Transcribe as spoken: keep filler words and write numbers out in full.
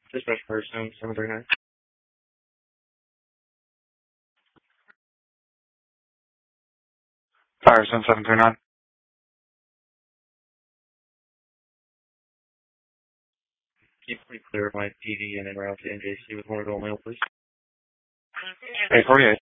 Dispatch person, seven three nine. Firestone seven three nine. Can you please clear my P D and en route to N J C with Morganville Mail, please? eight forty-eight.